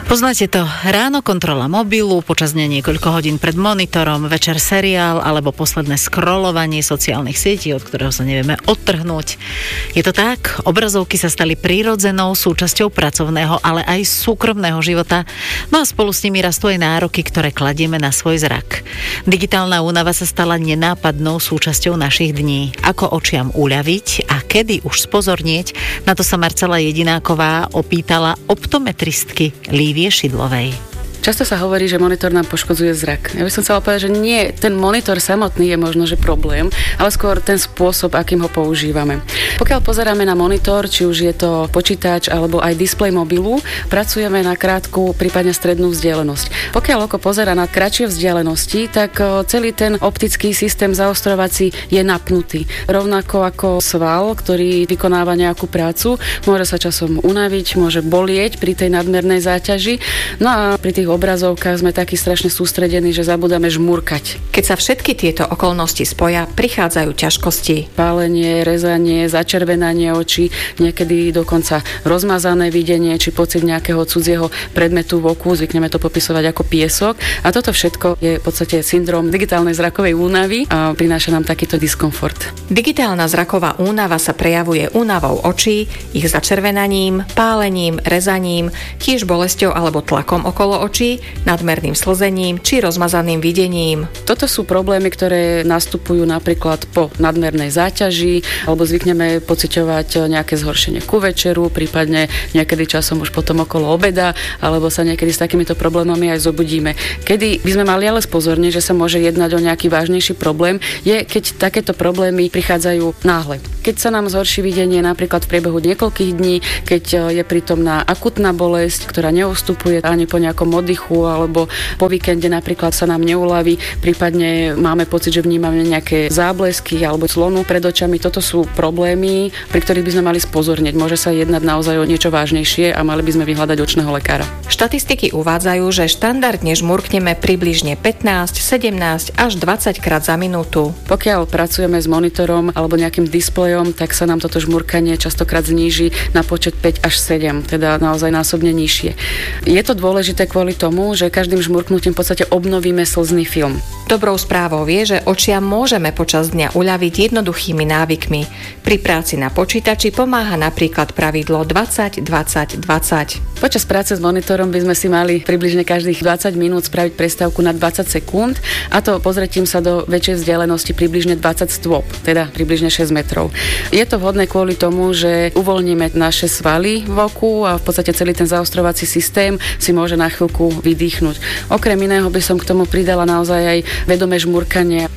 Poznáte to, ráno kontrola mobilu, počas dňa niekoľko hodín pred monitorom, večer seriál alebo posledné scrollovanie sociálnych sietí, od ktorého sa nevieme odtrhnúť. Je to tak? Obrazovky sa stali prirodzenou súčasťou pracovného, ale aj súkromného života. No a spolu s nimi rastú aj nároky, ktoré kladieme na svoj zrak. Digitálna únava sa stala nenápadnou súčasťou našich dní. Ako očiam uľaviť a kedy už spozornieť? Na to sa Marcela Jedináková opýtala optometristky Lívie Šidlovej. Často sa hovorí, že monitor nám poškodzuje zrak. Ja by som chcela povedať, že nie, ten monitor samotný je možno, že problém, ale skôr ten spôsob, akým ho používame. Pokiaľ pozeráme na monitor, či už je to počítač alebo aj displej mobilu, pracujeme na krátku, prípadne strednú vzdialenosť. Pokiaľ oko pozerá na kratšie vzdialenosti, tak celý ten optický systém zaostrovací je napnutý. Rovnako ako sval, ktorý vykonáva nejakú prácu, môže sa časom unaviť, môže bolieť pri tej nadmernej záťaži. No a pri tých obrazovkách sme takí strašne sústredení, že zabudáme žmurkať. Keď sa všetky tieto okolnosti spoja, prichádzajú ťažkosti. Pálenie, rezanie, začervenanie očí, niekedy dokonca rozmazané videnie či pocit nejakého cudzieho predmetu v oku, zvykneme to popisovať ako piesok. A toto všetko je v podstate syndrom digitálnej zrakovej únavy a prináša nám takýto diskomfort. Digitálna zraková únava sa prejavuje únavou očí, ich začervenaním, pálením, rezaním, tiež bolesťou alebo tlakom okolo očí, nadmerným slzením či rozmazaným videním. Toto sú problémy, ktoré nastupujú napríklad po nadmernej záťaži, alebo zvykneme pociťovať nejaké zhoršenie ku večeru, prípadne niekedy časom už potom okolo obeda, alebo sa niekedy s takýmito problémami aj zobudíme. Kedy by sme mali ale spozorniť, že sa môže jednať o nejaký vážnejší problém, je keď takéto problémy prichádzajú náhle. Keď sa nám zhorší videnie napríklad v priebehu niekoľkých dní, keď je prítomná akutná bolesť, ktorá neustupuje ani po nejakom oddychu, alebo po víkende napríklad sa nám neuľaví, prípadne máme pocit, že vnímame nejaké záblesky alebo clonu pred očami. Toto sú problémy, pri ktorých by sme mali spozornieť. Môže sa jednať naozaj o niečo vážnejšie a mali by sme vyhľadať očného lekára. Štatistiky uvádzajú, že štandardne žmurkneme približne 15, 17 až 20 krát za minútu. Pokiaľ pracujeme s monitorom alebo nejakým displejom, tak sa nám toto žmurkanie častokrát zníži na počet 5 až 7, teda naozaj násobne nižšie. Je to dôležité kvôli tomu, že každým žmurknutím v podstate obnovíme slzný film. Dobrou správou je, že očiam môžeme počas dňa uľaviť jednoduchými návykmi. Pri práci na počítači pomáha napríklad pravidlo 20-20-20. Počas práce s monitorom by sme si mali približne každých 20 minút spraviť prestávku na 20 sekúnd, a to pozretím sa do väčšej vzdialenosti približne 20 stôp, teda približne 6 metrov. Je to vhodné kvôli tomu, že uvoľníme naše svaly v oku a v podstate celý ten zaostrovací systém si môže na chvíľku vydýchnuť. Okrem iného by som k tomu pridala naozaj aj vedomé žmurkanie.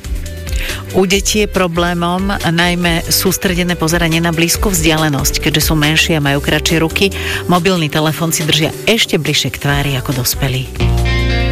U detí je problémom najmä sústredené pozeranie na blízku vzdialenosť, keďže sú menšie a majú kratšie ruky. Mobilný telefón si držia ešte bližšie k tvári ako dospelí.